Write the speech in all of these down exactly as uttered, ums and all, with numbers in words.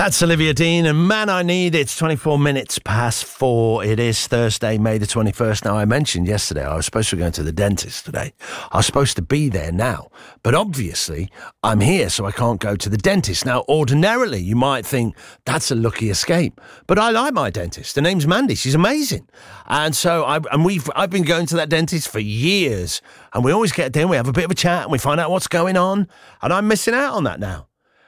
That's Olivia Dean and Man I Need. It's twenty-four minutes past four. It is Thursday, May the twenty-first. Now, I mentioned yesterday I was supposed to be going to the dentist today. I was supposed to be there now. But obviously, I'm here, so I can't go to the dentist. Now, ordinarily, you might think that's a lucky escape. But I like my dentist. Her name's Mandy. She's amazing. And so I, and we've I've been going to that dentist for years. And we always get there, we have a bit of a chat, and we find out what's going on. And I'm missing out on that now.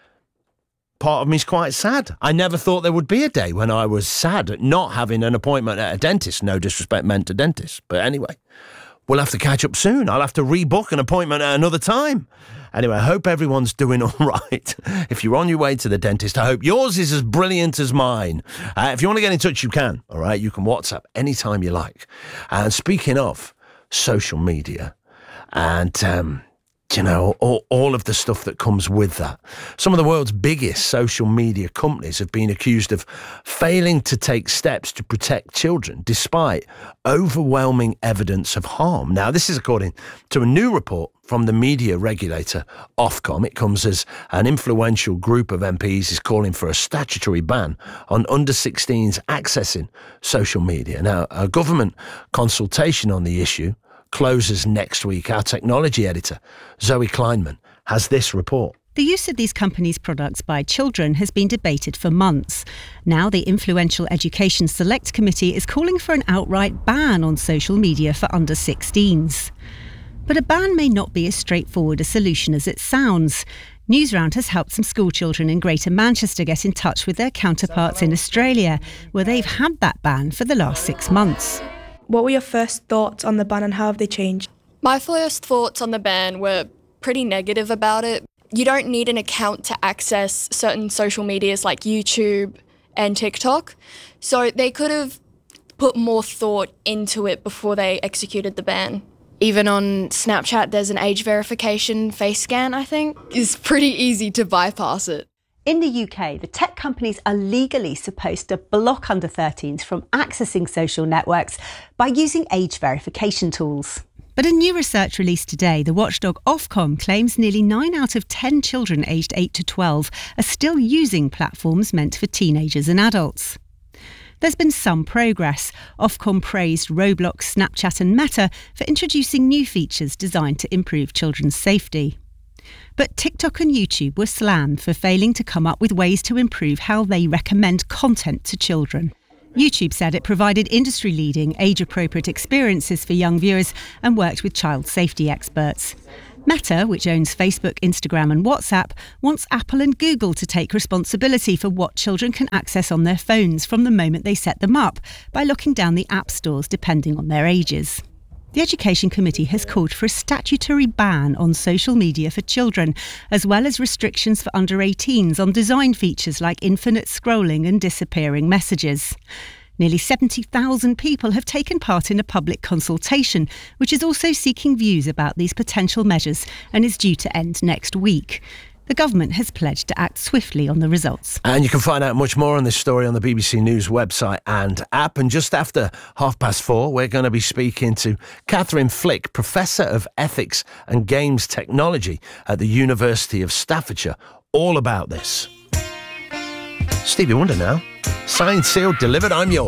Part of me is quite sad. I never thought there would be a day when I was sad at not having an appointment at a dentist. No disrespect meant to dentists. But anyway, we'll have to catch up soon. I'll have to rebook an appointment at another time. Anyway, I hope everyone's doing all right. If you're on your way to the dentist, I hope yours is as brilliant as mine. Uh, if you want to get in touch, you can. All right, you can WhatsApp anytime you like. And speaking of social media and... um you know, all, all of the stuff that comes with that. Some of the world's biggest social media companies have been accused of failing to take steps to protect children despite overwhelming evidence of harm. Now, this is according to a new report from the media regulator, Ofcom. It comes as an influential group of M Ps is calling for a statutory ban on under sixteens accessing social media. Now, a government consultation on the issue closes next week. Our technology editor, Zoe Kleinman, has this report. The use of these companies' products by children has been debated for months. Now the influential Education Select Committee is calling for an outright ban on social media for under sixteens. But a ban may not be as straightforward a solution as it sounds. Newsround has helped some schoolchildren in Greater Manchester get in touch with their counterparts in Australia, where they've had that ban for the last six months. What were your first thoughts on the ban and how have they changed? My first thoughts on the ban were pretty negative about it. You don't need an account to access certain social medias like YouTube and TikTok. So they could have put more thought into it before they executed the ban. Even on Snapchat, there's an age verification face scan, I think. It's pretty easy to bypass it. In the U K, the tech companies are legally supposed to block under thirteens from accessing social networks by using age verification tools. But a new research released today, the watchdog Ofcom claims nearly nine out of ten children aged eight to twelve are still using platforms meant for teenagers and adults. There's been some progress. Ofcom praised Roblox, Snapchat and Meta for introducing new features designed to improve children's safety. But TikTok and YouTube were slammed for failing to come up with ways to improve how they recommend content to children. YouTube said it provided industry-leading, age-appropriate experiences for young viewers and worked with child safety experts. Meta, which owns Facebook, Instagram and WhatsApp, wants Apple and Google to take responsibility for what children can access on their phones from the moment they set them up by looking down the app stores depending on their ages. The Education Committee has called for a statutory ban on social media for children, as well as restrictions for under eighteens on design features like infinite scrolling and disappearing messages. Nearly seventy thousand people have taken part in a public consultation, which is also seeking views about these potential measures and is due to end next week. The government has pledged to act swiftly on the results. And you can find out much more on this story on the B B C News website and app. And just after half past four, we're going to be speaking to Catherine Flick, Professor of Ethics and Games Technology at the University of Staffordshire, all about this. Stevie Wonder now. Signed, sealed, delivered, I'm yours.